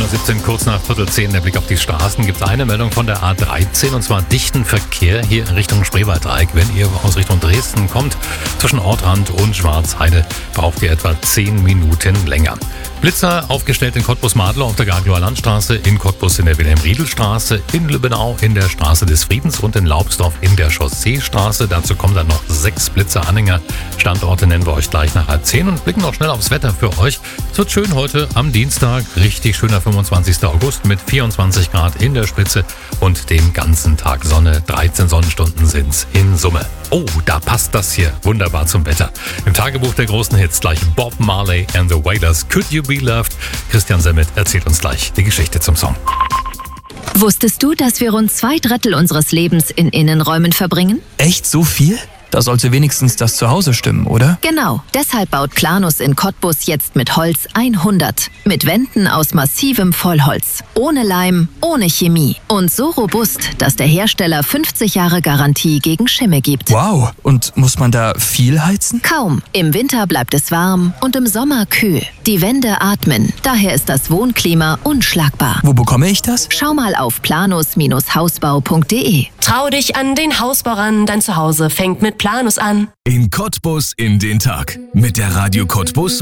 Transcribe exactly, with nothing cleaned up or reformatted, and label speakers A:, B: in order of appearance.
A: siebzehn, kurz nach Viertel zehn, der Blick auf die Straßen. Gibt es eine Meldung von der A dreizehn, und zwar dichten Verkehr hier in Richtung Spreewalddreieck. Wenn ihr aus Richtung Dresden kommt, zwischen Ortrand und Schwarzheide, braucht ihr etwa zehn Minuten länger. Blitzer aufgestellt in Cottbus-Madler auf der Gagloer Landstraße, in Cottbus in der Wilhelm-Riedl-Straße, in Lübbenau in der Straße des Friedens und in Laubsdorff in der Chausseestraße. Dazu kommen dann noch sechs Blitzeranhänger. Standorte nennen wir euch gleich nach halb zehn und blicken noch schnell aufs Wetter für euch. Es wird schön heute am Dienstag, richtig schöner fünfundzwanzigster August mit vierundzwanzig Grad in der Spitze und den ganzen Tag Sonne. dreizehn Sonnenstunden sind's in Summe. Oh, da passt das hier wunderbar zum Wetter. Im Tagebuch der großen Hits gleich Bob Marley and the Wailers, Could You Be Loved? Christian Semmet erzählt uns gleich die Geschichte zum Song.
B: Wusstest du, dass wir rund zwei Drittel unseres Lebens in Innenräumen verbringen?
C: Echt so viel? Da sollte wenigstens das Zuhause stimmen, oder?
B: Genau. Deshalb baut Planus in Cottbus jetzt mit Holz hundert. Mit Wänden aus massivem Vollholz. Ohne Leim, ohne Chemie. Und so robust, dass der Hersteller fünfzig Jahre Garantie gegen Schimmel gibt.
C: Wow. Und muss man da viel heizen?
B: Kaum. Im Winter bleibt es warm und im Sommer kühl. Die Wände atmen. Daher ist das Wohnklima unschlagbar.
C: Wo bekomme ich das?
B: Schau mal auf planus Hausbau punkt de.
D: Trau dich an den Hausbau ran, dein Zuhause fängt mit Planus an.
E: In Cottbus in den Tag mit der Radio Cottbus